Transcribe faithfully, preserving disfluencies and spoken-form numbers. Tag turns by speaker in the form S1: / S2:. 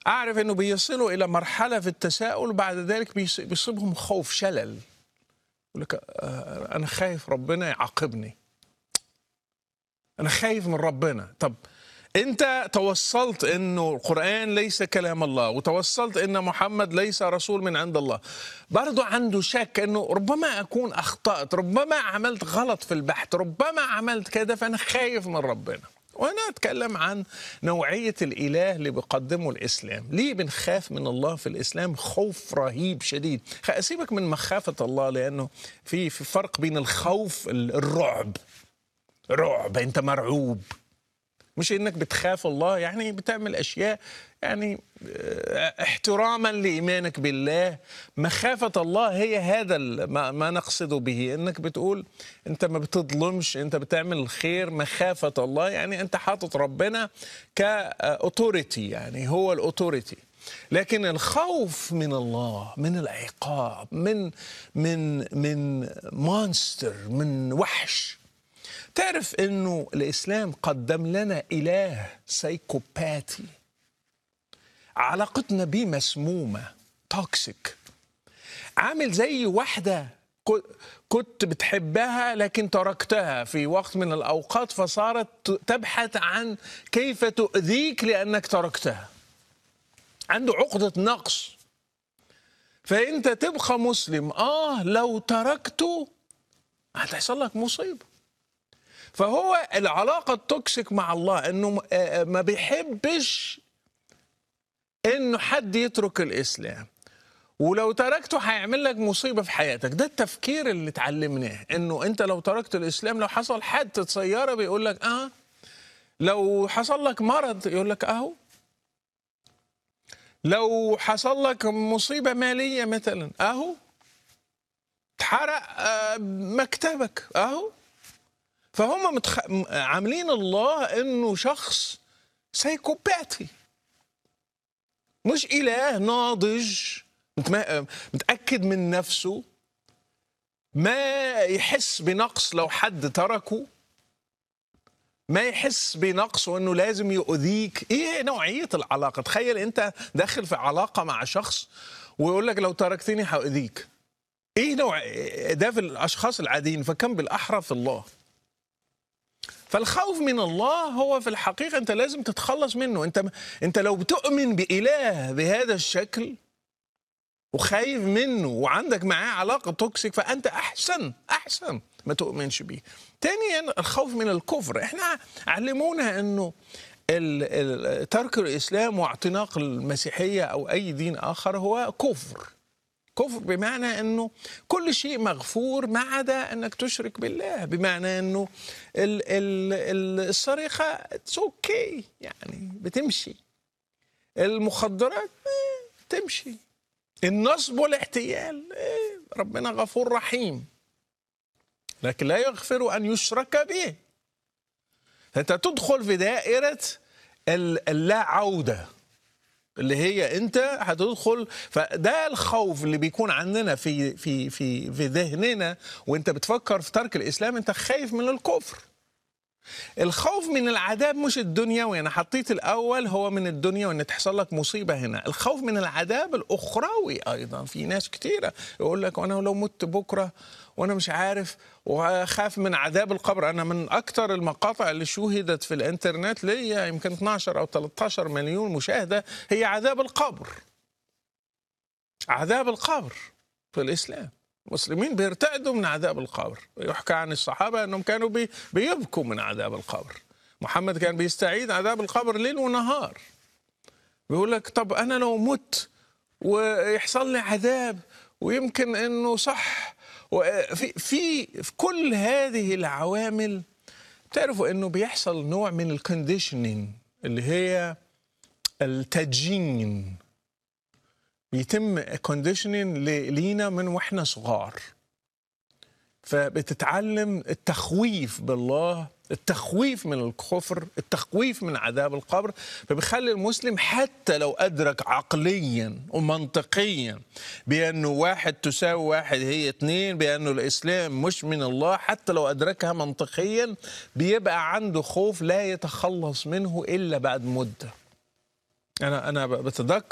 S1: أعرف أنه بيصلوا إلى مرحلة في التساؤل بعد ذلك بيص- بيصيبهم خوف شلل. يقول لك آه، أنا خايف ربنا يعاقبني، أنا خايف من ربنا. طب أنت توصلت أنه القرآن ليس كلام الله، وتوصلت أن محمد ليس رسول من عند الله، برضو عنده شك أنه ربما أكون أخطأت، ربما عملت غلط في البحث، ربما عملت كذا، فأنا خايف من ربنا. وأنا أتكلم عن نوعية الإله اللي بيقدمه الإسلام. ليه بنخاف من الله في الإسلام خوف رهيب شديد؟ أسيبك من مخافة الله، لأنه في في فرق بين الخوف، الرعب، رعب، أنت مرعوب، مش انك بتخاف الله يعني بتعمل اشياء يعني اه، احتراما لايمانك بالله. مخافه الله هي هذا ما, ما نقصد به، انك بتقول انت ما بتظلمش، انت بتعمل الخير. مخافه الله يعني انت حاطط ربنا كاوتوريتي، يعني هو الاوتوريتي. لكن الخوف من الله، من العقاب، من من من مونستر، من وحش. تعرف انه الاسلام قدم لنا اله سايكوباتي، علاقتنا بيه مسمومه، توكسيك، عامل زي واحده كنت بتحبها لكن تركتها في وقت من الاوقات، فصارت تبحث عن كيف تؤذيك لانك تركتها. عنده عقده نقص. فانت تبقى مسلم، اه لو تركته هتحصل لك مصيبه. فهو العلاقة التوكسيك مع الله انه ما بيحبش انه حد يترك الاسلام، ولو تركته هيعمل لك مصيبة في حياتك. ده التفكير اللي اتعلمناه، انه انت لو تركت الاسلام، لو حصل حادثة سيارة بيقول لك اه، لو حصل لك مرض يقول لك اهو، لو حصل لك مصيبة مالية مثلا اهو، اتحرق آه مكتبك اهو. فهم متخ... عاملين الله انه شخص سايكوباتي، مش إله ناضج متأكد من نفسه، ما يحس بنقص لو حد تركه، ما يحس بنقص وأنه لازم يؤذيك. إيه نوعية العلاقة؟ تخيل أنت داخل في علاقة مع شخص ويقول لك لو تركتني هأذيك. إيه نوع ده في الأشخاص العاديين، فكم بالأحرى في الله. فالخوف من الله هو في الحقيقة أنت لازم تتخلص منه. أنت أنت لو بتؤمن بإله بهذا الشكل وخايف منه وعندك معاه علاقة توكسيك، فأنت أحسن أحسن ما تؤمنش بيه. تانيا الخوف من الكفر. احنا علمونا أنه ترك الإسلام واعتناق المسيحية أو أي دين آخر هو كفر. كفر بمعنى أنه كل شيء مغفور ما عدا أنك تشرك بالله، بمعنى أنه ال ال السرقة اتس اوكي يعني بتمشي، المخدرات تمشي، النصب والاحتيال ربنا غفور رحيم، لكن لا يغفر أن يشرك به. أنت تدخل في دائرة اللا عودة، اللي هي أنت هتدخل. فده الخوف اللي بيكون عندنا في في في في ذهننا وأنت بتفكر في ترك الإسلام. أنت خايف من الكفر. الخوف من العذاب مش الدنيوي، أنا حطيت الأول هو من الدنيا وأن تحصل لك مصيبة هنا. الخوف من العذاب الأخروي أيضا. في ناس كتيرة يقول لك وأنا لو مت بكرة وأنا مش عارف، وخاف من عذاب القبر. أنا من أكتر المقاطع اللي شوهدت في الإنترنت ليا يمكن اثناشر أو ثلاثة عشر مليون مشاهدة هي عذاب القبر. عذاب القبر في الإسلام، المسلمين بيرتعدوا من عذاب القبر. يحكى عن الصحابة أنهم كانوا بي بيبكوا من عذاب القبر. محمد كان بيستعيد عذاب القبر ليل ونهار. بيقول لك طب أنا لو مت ويحصل لي عذاب ويمكن أنه صح، وفي في في كل هذه العوامل تعرفوا أنه بيحصل نوع من الكونديشنينج اللي هي التدجين. بيتم كونديشنينج لينا من واحنا صغار، فبتتعلم التخويف بالله، التخويف من الكفر، التخويف من عذاب القبر. فبيخلي المسلم حتى لو أدرك عقليا ومنطقيا بأنه واحد تساوي واحد هي اتنين، بأنه الإسلام مش من الله، حتى لو أدركها منطقيا بيبقى عنده خوف لا يتخلص منه إلا بعد مدة. انا انا بتذكر